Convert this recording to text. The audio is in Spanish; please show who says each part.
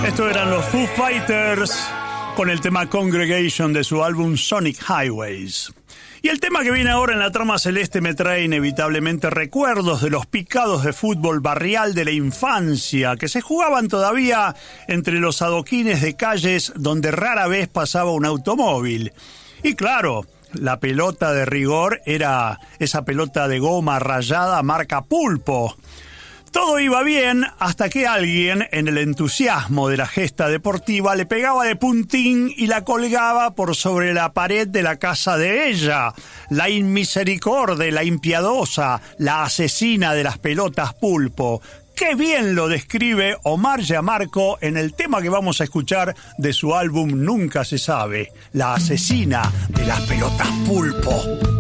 Speaker 1: Esto eran los Foo Fighters con el tema Congregation de su álbum Sonic Highways. Y el tema que viene ahora en la trama celeste me trae inevitablemente recuerdos de los picados de fútbol barrial de la infancia, que se jugaban todavía entre los adoquines de calles donde rara vez pasaba un automóvil. Y claro, la pelota de rigor era esa pelota de goma rayada marca Pulpo. Todo iba bien hasta que alguien, en el entusiasmo de la gesta deportiva, le pegaba de puntín y la colgaba por sobre la pared de la casa de ella. La inmisericorde, la impiadosa, la asesina de las pelotas Pulpo. Qué bien lo describe Omar Yamarco en el tema que vamos a escuchar de su álbum Nunca se sabe, la asesina de las pelotas Pulpo.